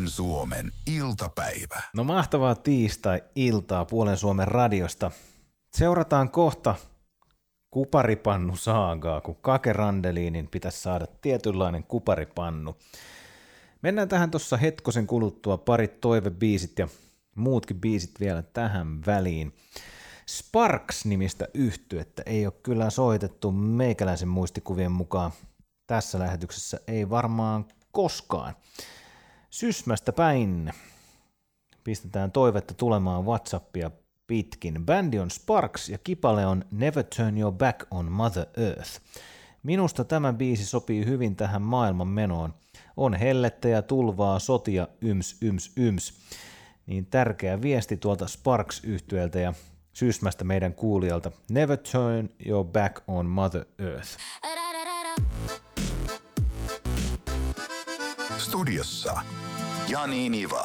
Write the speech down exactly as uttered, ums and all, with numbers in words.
Puolen Suomen iltapäivä. No mahtavaa tiistai-iltaa Puolen Suomen radiosta. Seurataan kohta kuparipannu saagaa, kun Kake Randeliinin pitäisi saada tietynlainen kuparipannu. Mennään tähän tuossa hetkosen kuluttua, parit toivebiisit ja muutkin biisit vielä tähän väliin. Sparks-nimistä yhtyettä ei ole kyllä soitettu meikäläisen muistikuvien mukaan tässä lähetyksessä, ei varmaan koskaan. Sysmästä päin pistetään toivetta tulemaan WhatsAppia pitkin. Bändi on Sparks ja kipale on Never Turn Your Back on Mother Earth. Minusta tämä biisi sopii hyvin tähän maailman menoon. On hellettä ja tulvaa, sotia, yms, yms, yms. Niin tärkeä viesti tuolta Sparks-yhtyeeltä ja Sysmästä meidän kuulijalta. Never Turn Your Back on Mother Earth. Studiossa Jani Niva.